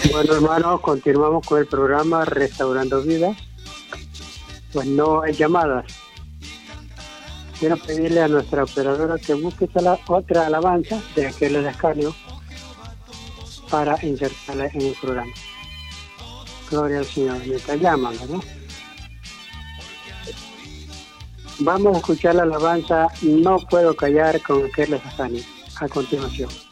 Bueno, hermanos, continuamos con el programa Restaurando Vidas. Pues no hay llamadas. Quiero pedirle a nuestra operadora que busque otra alabanza de aquel escanio para insertarla en el programa. Gloria al Señor. Mientras llaman, ¿no? Vamos a escuchar la alabanza No puedo callar con aquel escanio a continuación.